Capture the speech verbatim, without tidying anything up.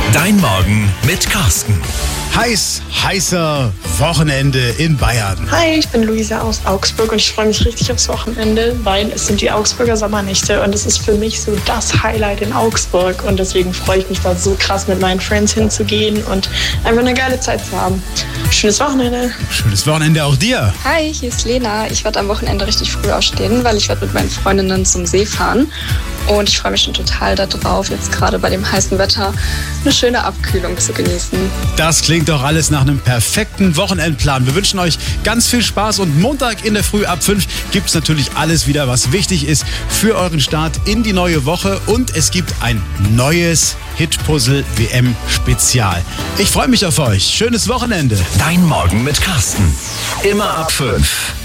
Dein Morgen mit Carsten. Heiß, heißer Wochenende in Bayern. Hi, ich bin Luisa aus Augsburg und ich freue mich richtig aufs Wochenende, weil es sind die Augsburger Sommernächte und es ist für mich so das Highlight in Augsburg und deswegen freue ich mich da so krass mit meinen Friends hinzugehen und einfach eine geile Zeit zu haben. Schönes Wochenende. Schönes Wochenende auch dir. Hi, hier ist Lena. Ich werde am Wochenende richtig früh aufstehen, weil ich werde mit meinen Freundinnen zum See fahren. Und ich freue mich schon total darauf, jetzt gerade bei dem heißen Wetter eine schöne Abkühlung zu genießen. Das klingt doch alles nach einem perfekten Wochenendplan. Wir wünschen euch ganz viel Spaß und Montag in der Früh ab fünf gibt es natürlich alles wieder, was wichtig ist für euren Start in die neue Woche. Und es gibt ein neues Hitpuzzle W M Spezial. Ich freue mich auf euch. Schönes Wochenende. Dein Morgen mit Carsten. Immer ab fünf.